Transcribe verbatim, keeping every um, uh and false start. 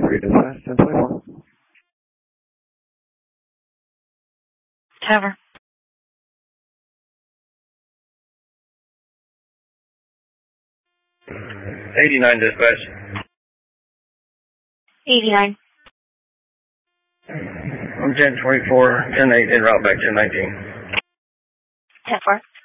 three dispatch, ten twenty-four. Cover. eighty-nine dispatch. eighty-nine. I'm ten twenty-four, ten eight, en route back to nineteen. ten four.